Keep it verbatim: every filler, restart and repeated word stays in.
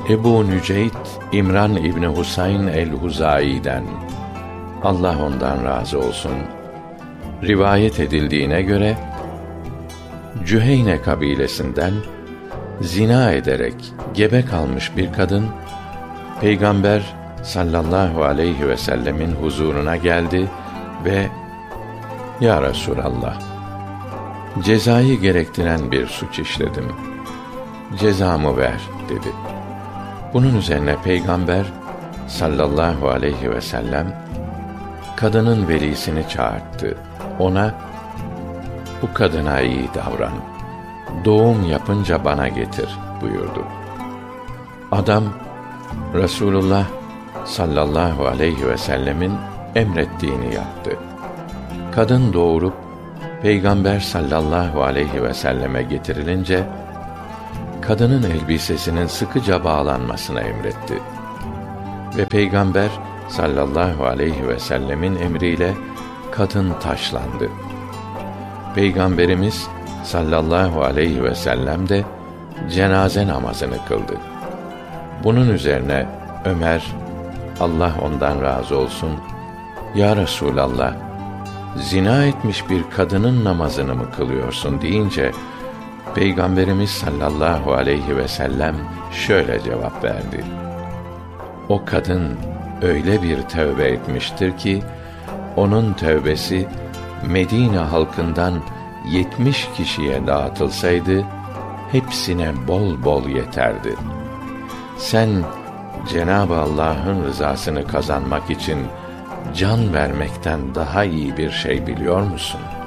Ebu Nüceyt İmran İbni Husayn el-Huzai'den, Allah ondan razı olsun, rivayet edildiğine göre, Cüheyne kabilesinden zina ederek gebe kalmış bir kadın, Peygamber sallallahu aleyhi ve sellemin huzuruna geldi ve "Ya Resulallah, cezayı gerektiren bir suç işledim. Cezamı ver," dedi. Bunun üzerine Peygamber sallallahu aleyhi ve sellem kadının velisini çağırttı. Ona, "Bu kadına iyi davran. Doğum yapınca bana getir," buyurdu. Adam, Resulullah sallallahu aleyhi ve sellemin emrettiğini yaptı. Kadın doğurup Peygamber sallallahu aleyhi ve selleme getirilince, kadının elbisesinin sıkıca bağlanmasını emretti. Ve Peygamber sallallahu aleyhi ve sellemin emriyle kadın taşlandı. Peygamberimiz sallallahu aleyhi ve sellem de cenaze namazını kıldı. Bunun üzerine Ömer, Allah ondan razı olsun, "Ya Resulallah, zina etmiş bir kadının namazını mı kılıyorsun?" deyince, Peygamberimiz sallallahu aleyhi ve sellem şöyle cevap verdi: "O kadın öyle bir tövbe etmiştir ki, onun tövbesi Medine halkından yetmiş kişiye dağıtılsaydı, hepsine bol bol yeterdi. Sen Cenab-ı Allah'ın rızasını kazanmak için can vermekten daha iyi bir şey biliyor musun?"